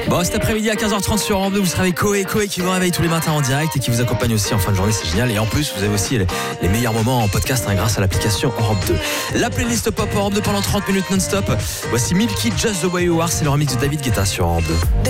Bon, cet après-midi à 15h30 sur Europe 2, vous serez avec Koé qui vous réveille tous les matins en direct et qui vous accompagne aussi en fin de journée, c'est génial. Et en plus, vous avez aussi les meilleurs moments en podcast grâce à l'application Europe 2. La playlist Pop Europe 2 pendant 30 minutes non-stop. Voici Milky, Just the Way You Are, c'est le remix de David Guetta sur Europe 2.